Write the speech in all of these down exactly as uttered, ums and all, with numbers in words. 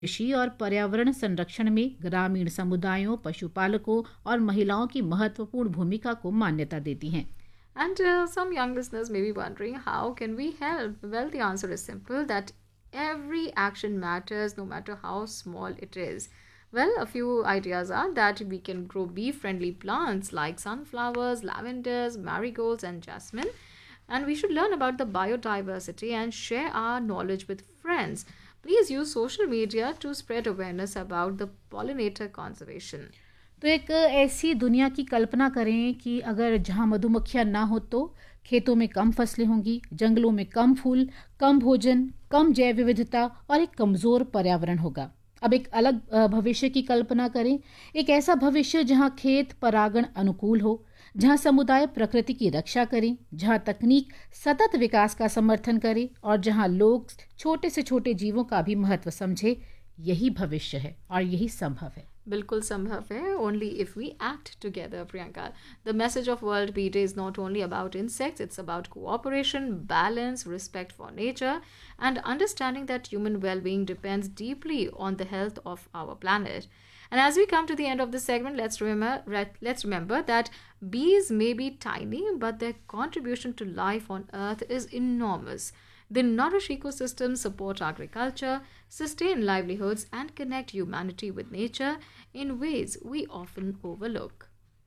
कृषि और पर्यावरण संरक्षण में ग्रामीण समुदायों, पशुपालकों और महिलाओं की महत्वपूर्ण भूमिका को मान्यता देती हैं। And uh, some young listeners may be wondering, how can we help? Well, the answer is simple, that every action matters no matter how small it is. Well, a few ideas are that we can grow bee friendly plants like sunflowers, lavenders, marigolds, and jasmine. And we should learn about the biodiversity and share our knowledge with friends. Please use social media to spread awareness about the pollinator conservation. तो एक ऐसी दुनिया की कल्पना करें कि अगर जहाँ मधुमक्खियाँ ना हो तो खेतों में कम फसलें होंगी, जंगलों में कम फूल, कम भोजन, कम जैव विविधता और एक कमज़ोर पर्यावरण होगा। अब एक अलग अ, भविष्य की कल्पना करें, एक ऐसा भविष्य जहाँ खेत परागण अनुकूल हो, जहाँ समुदाय प्रकृति की रक्षा करें, जहाँ तकनीक सतत विकास का समर्थन करे और जहाँ लोग छोटे से छोटे जीवों का भी महत्व समझे। यही भविष्य है और यही संभव है। बिल्कुल संभव है, only if we act together, Priyanka. The message of World Bee Day is not only about insects, it's about cooperation, balance, respect for nature, and understanding that human well-being depends deeply on the health of our planet. And as we come to the end of this segment, let's remember, let's remember that bees may be tiny, but their contribution to life on Earth is enormous. They nourish ecosystems, support agriculture, sustain livelihoods, and connect humanity with nature in ways we often overlook.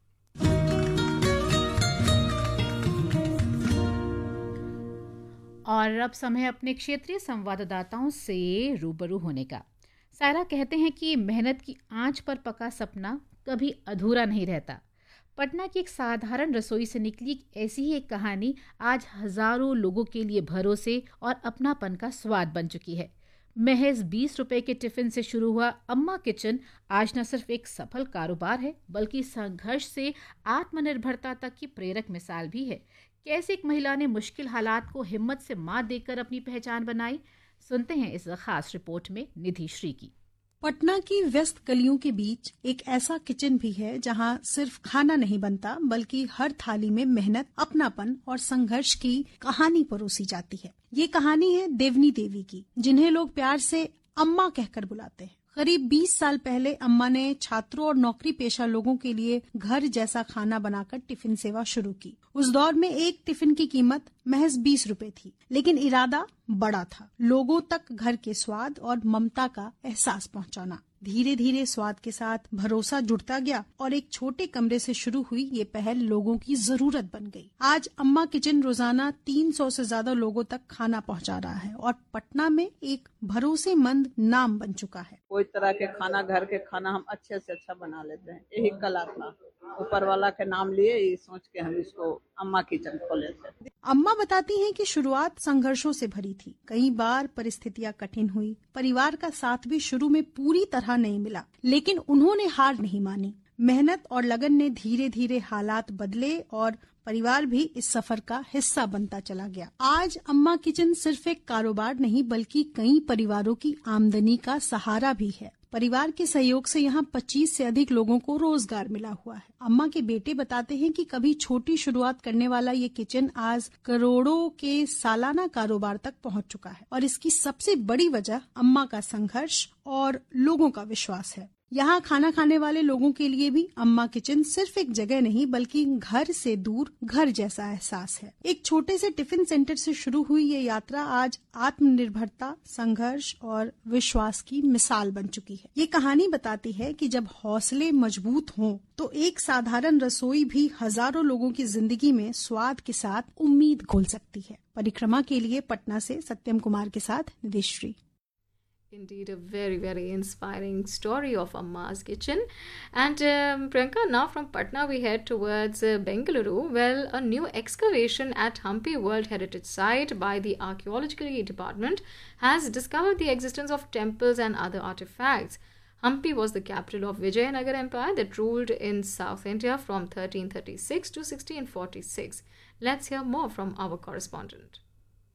और अब समय अपने क्षेत्रीय संवाददाताओं से रूबरू होने का। सायरा कहते हैं कि मेहनत की आंच पर पका सपना कभी अधूरा नहीं रहता। पटना की एक साधारण रसोई से निकली एक ऐसी ही एक कहानी आज हजारों लोगों के लिए भरोसे और अपनापन का स्वाद बन चुकी है। महज बीस रुपए के टिफिन से शुरू हुआ अम्मा किचन आज न सिर्फ एक सफल कारोबार है, बल्कि संघर्ष से आत्मनिर्भरता तक की प्रेरक मिसाल भी है। कैसे एक महिला ने मुश्किल हालात को हिम्मत से मात देकर अपनी पहचान बनाई, सुनते हैं इस खास रिपोर्ट में निधि श्री की। पटना की व्यस्त गलियों के बीच एक ऐसा किचन भी है जहां सिर्फ खाना नहीं बनता, बल्कि हर थाली में मेहनत, अपनापन और संघर्ष की कहानी परोसी जाती है। ये कहानी है देवनी देवी की, जिन्हें लोग प्यार से अम्मा कहकर बुलाते हैं। करीब बीस साल पहले अम्मा ने छात्रों और नौकरी पेशा लोगों के लिए घर जैसा खाना बनाकर टिफिन सेवा शुरू की। उस दौर में एक टिफिन की कीमत महज बीस रुपए थी, लेकिन इरादा बड़ा था, लोगों तक घर के स्वाद और ममता का एहसास पहुंचाना। धीरे धीरे स्वाद के साथ भरोसा जुड़ता गया और एक छोटे कमरे से शुरू हुई ये पहल लोगों की जरूरत बन गई। आज अम्मा किचन रोजाना तीन सौ से ज्यादा लोगों तक खाना पहुंचा रहा है और पटना में एक भरोसेमंद नाम बन चुका है। कोई तरह के खाना, घर के खाना हम अच्छे से अच्छा बना लेते हैं, यही कला था। ऊपर वाला के नाम लिए ये सोच के हम इसको अम्मा किचन खोले थे। अम्मा बताती हैं कि शुरुआत संघर्षों से भरी थी। कई बार परिस्थितियां कठिन हुई, परिवार का साथ भी शुरू में पूरी तरह नहीं मिला, लेकिन उन्होंने हार नहीं मानी। मेहनत और लगन ने धीरे धीरे हालात बदले और परिवार भी इस सफर का हिस्सा बनता चला गया। आज अम्मा किचन सिर्फ एक कारोबार नहीं, बल्कि कई परिवारों की आमदनी का सहारा भी है। परिवार के सहयोग से यहाँ पच्चीस से अधिक लोगों को रोजगार मिला हुआ है। अम्मा के बेटे बताते हैं कि कभी छोटी शुरुआत करने वाला ये किचन आज करोड़ों के सालाना कारोबार तक पहुँच चुका है और इसकी सबसे बड़ी वजह अम्मा का संघर्ष और लोगों का विश्वास है। यहाँ खाना खाने वाले लोगों के लिए भी अम्मा किचन सिर्फ एक जगह नहीं, बल्कि घर से दूर घर जैसा एहसास है। एक छोटे से टिफिन सेंटर से शुरू हुई ये यात्रा आज आत्मनिर्भरता, संघर्ष और विश्वास की मिसाल बन चुकी है। ये कहानी बताती है कि जब हौसले मजबूत हों तो एक साधारण रसोई भी हजारों लोगों की जिंदगी में स्वाद के साथ उम्मीद खोल सकती है। परिक्रमा के लिए पटना से सत्यम कुमार के साथ Nidhishree. Indeed, a very, very inspiring story of Amma's kitchen. And um, Priyanka, now from Patna we head towards uh, Bengaluru. Well, a new excavation at Hampi World Heritage Site by the Archaeological Department has discovered the existence of temples and other artifacts. Hampi was the capital of Vijayanagar Empire that ruled in South India from thirteen thirty-six to sixteen forty-six. Let's hear more from our correspondent.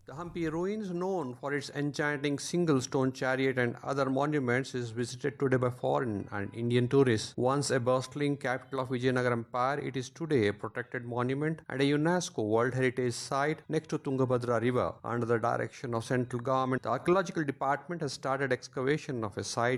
The Hampi ruins, known for its enchanting single stone chariot and other monuments, is visited today by foreign and Indian tourists. Once a bustling capital of Vijayanagara Empire, it is today a protected monument and a UNESCO World Heritage Site next to Tungabhadra River. Under the direction of central government, the archaeological department has started excavation of a site